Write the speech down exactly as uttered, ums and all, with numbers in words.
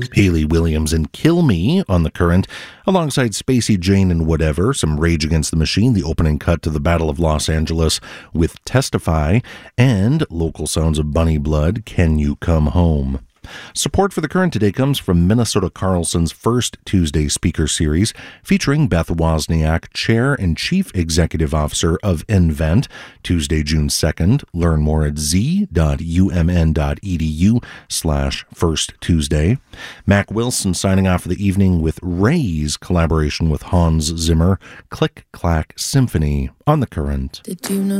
Hayley Williams and Kill Me on The Current, alongside Spacey Jane and Whatever, some Rage Against the Machine, the opening cut to the Battle of Los Angeles with Testify, and local sounds of Bunny Blood, Can You Come Home. Support for The Current today comes from Minnesota Carlson's First Tuesday Speaker Series, featuring Beth Wozniak, Chair and Chief Executive Officer of nVent, Tuesday, June second. Learn more at z.umn.edu slash First Tuesday. Mac Wilson signing off for the evening with Ray's collaboration with Hans Zimmer, Click Clack Symphony on The Current. Did you know